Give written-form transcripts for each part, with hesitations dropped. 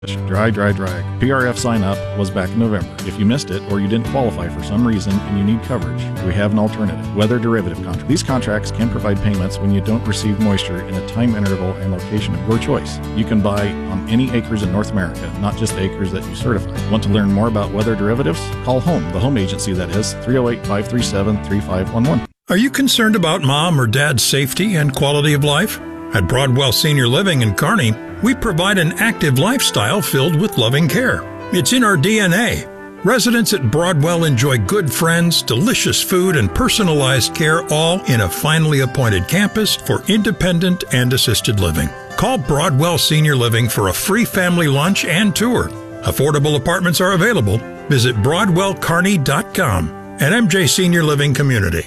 Dry. PRF sign up was back in November. If you missed it or you didn't qualify for some reason and you need coverage, we have an alternative. Weather derivative contract. These contracts can provide payments when you don't receive moisture in a time interval and location of your choice. You can buy on any acres in North America, not just the acres that you certify. Want to learn more about weather derivatives? Call HOME, the home agency that is, 308-537-3511. Are you concerned about mom or dad's safety and quality of life? At Broadwell Senior Living in Kearney, we provide an active lifestyle filled with loving care. It's in our DNA. Residents at Broadwell enjoy good friends, delicious food, and personalized care, all in a finely appointed campus for independent and assisted living. Call Broadwell Senior Living for a free family lunch and tour. Affordable apartments are available. Visit BroadwellKearney.com and MJ Senior Living Community.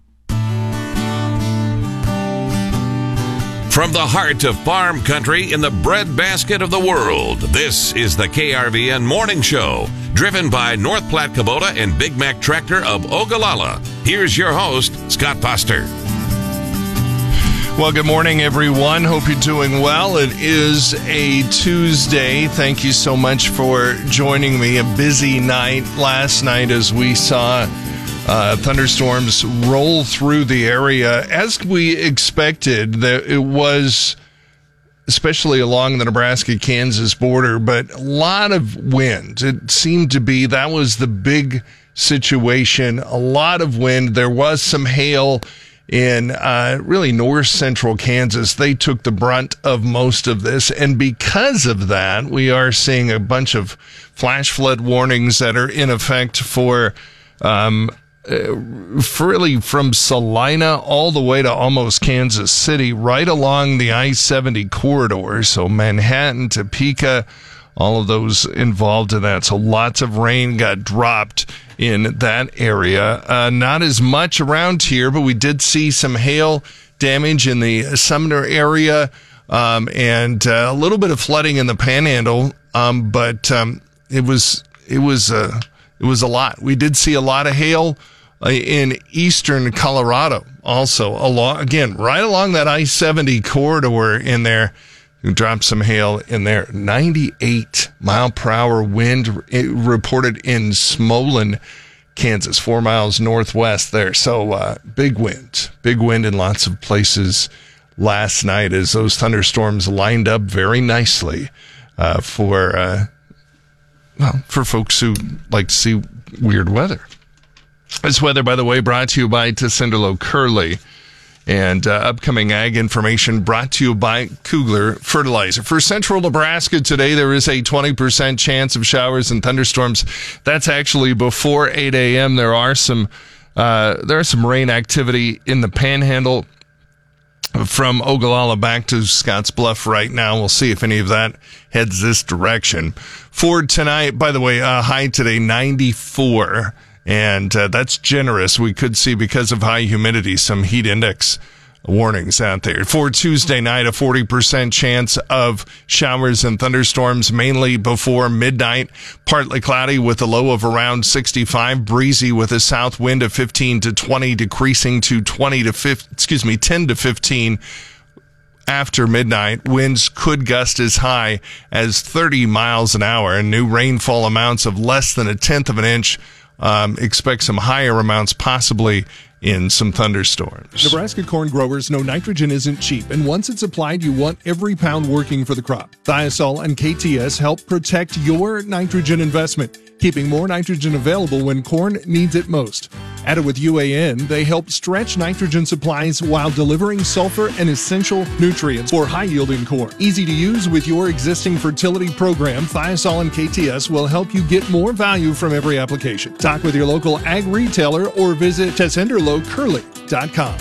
From the heart of farm country in the breadbasket of the world, this is the KRVN Morning Show, driven by North Platte Kubota and Big Mac Tractor of Ogallala. Here's your host, Scott Foster. Well, good morning, everyone. Hope you're doing well. It is a Tuesday. Thank you so much for joining me. A busy night last night as we saw thunderstorms roll through the area. As we expected, that it was, especially along the Nebraska-Kansas border, but a lot of wind. It seemed to be, that was the big situation. A lot of wind. There was some hail in really north central Kansas. They took the brunt of most of this. And because of that, we are seeing a bunch of flash flood warnings that are in effect for really from Salina all the way to almost Kansas City, right along the I-70 corridor. So Manhattan, Topeka, all of those involved in that. So lots of rain got dropped in that area. Not as much around here, but we did see some hail damage in the Sumner area, and a little bit of flooding in the Panhandle. But it was a lot. We did see a lot of hail in eastern Colorado also, right along that I-70 corridor in there. We dropped some hail in there. 98 mile per hour wind reported in Smolan, Kansas, 4 miles northwest there. So big wind in lots of places last night as those thunderstorms lined up very nicely for folks who like to see weird weather. This weather, by the way, brought to you by Tessenderlo Curley. And upcoming ag information brought to you by Kugler Fertilizer. For central Nebraska today, there is a 20% chance of showers and thunderstorms. That's actually before 8 a.m. There are some rain activity in the Panhandle from Ogallala back to Scottsbluff right now. We'll see if any of that heads this direction. For tonight, by the way, high today, 94. And that's generous. We could see, because of high humidity, some heat index warnings out there. For Tuesday night, a 40% chance of showers and thunderstorms, mainly before midnight. Partly cloudy with a low of around 65. Breezy with a south wind of 15 to 20, decreasing to 10 to 15 after midnight. Winds could gust as high as 30 miles an hour, and new rainfall amounts of less than a tenth of an inch. Expect some higher amounts, possibly in some thunderstorms. Nebraska corn growers know nitrogen isn't cheap, and once it's applied, you want every pound working for the crop. Thiosol and KTS help protect your nitrogen investment, keeping more nitrogen available when corn needs it most. Added with UAN, they help stretch nitrogen supplies while delivering sulfur and essential nutrients for high-yielding corn. Easy to use with your existing fertility program, Thiosol and KTS will help you get more value from every application. Talk with your local ag retailer or visit TessenderloCurley.com.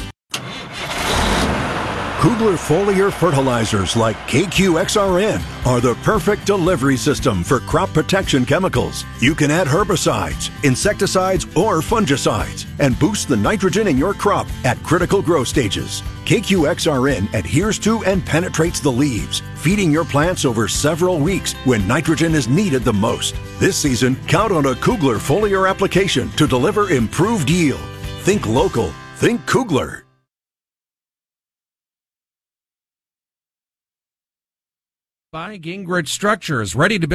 Kugler foliar fertilizers like KQXRN are the perfect delivery system for crop protection chemicals. You can add herbicides, insecticides, or fungicides and boost the nitrogen in your crop at critical growth stages. KQXRN adheres to and penetrates the leaves, feeding your plants over several weeks when nitrogen is needed the most. This season, count on a Kugler foliar application to deliver improved yield. Think local. Think Kugler. By Gingrich Structures, ready to build